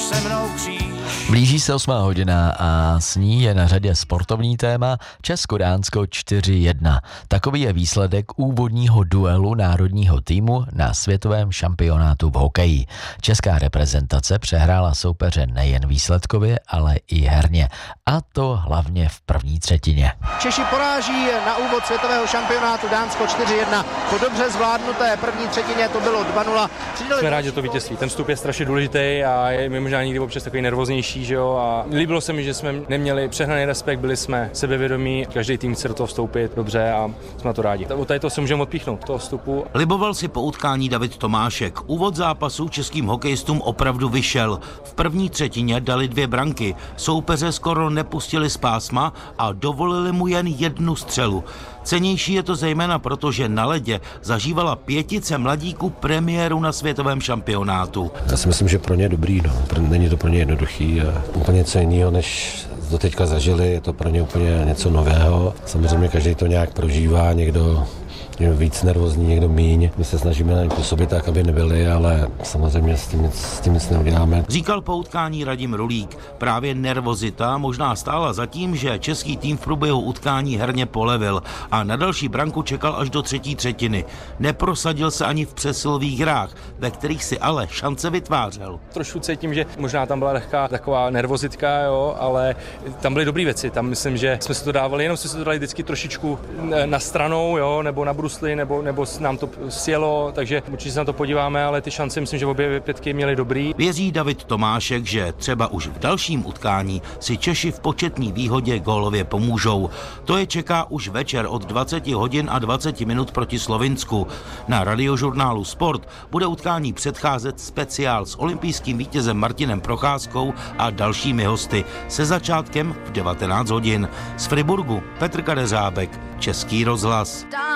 se mnou kříž. Blíží se 8 hodina a s ní je na řadě sportovní téma Česko-Dánsko 4-1. Takový je výsledek úvodního duelu národního týmu na světovém šampionátu v hokeji. Česká reprezentace přehrála soupeře nejen výsledkově, ale i herně. A to hlavně v první třetině. Češi poráží na úvod světového šampionátu Dánsko 4-1. Po dobře zvládnuté první třetině to bylo 2-0. Jsme rádi, že to vítězství. Ten vstup je strašně důležitý a je možná někdy občas takový nervóznější, že jo. A líbilo se mi, že jsme neměli přehnaný respekt, byli jsme sebevědomí, každý tým chce do toho vstoupit dobře a jsme na to rádi. O tady to se můžeme odpíchnout, toho vstupu. Liboval si po utkání David Tomášek. Úvod zápasu českým hokejistům opravdu vyšel. V první třetině dali 2 branky. Soupeře skoro nepustili z pásma a dovolili mu jen 1 střelu. Cennější je to zejména proto, že na ledě zažívala 5 mladíků premiéru na světovém šampionátu. Já si myslím, že pro ně je dobrý, není to pro ně jednoduchý. Úplně něco jiného, než to teďka zažili, je to pro ně úplně něco nového. Samozřejmě každý to nějak prožívá, někdo víc nervózní, někdo míň. My se snažíme na ně působit tak, aby nebyli, ale samozřejmě s tím nic neuděláme. Říkal po utkání Radim Rulík. Právě nervozita možná stála za tím, že český tým v průběhu utkání herně polevil a na další branku čekal až do třetí třetiny. Neprosadil se ani v přesilových hrách, ve kterých si ale šance vytvářel. Trošku cítím, že možná tam byla lehká taková nervozitka, jo, ale tam byly dobré věci. Tam myslím, že jsme si to dávali, jenom jsme si to dali vždycky trošičku na stranou, jo, nebo na brusli, nebo nám to sjelo, takže určitě se na to podíváme, ale ty šance myslím, že obě 5 měly dobrý. Věří David Tomášek, že třeba už v dalším utkání si Češi v početné výhodě gólově pomůžou. To je čeká už večer od 20 hodin a 20 minut proti Slovinsku. Na radiožurnálu Sport bude utkání předcházet speciál s olympijským vítězem Martinem Procházkou a dalšími hosty se začátkem v 19 hodin. Z Friburgu Petr Kadeřábek, Český rozhlas.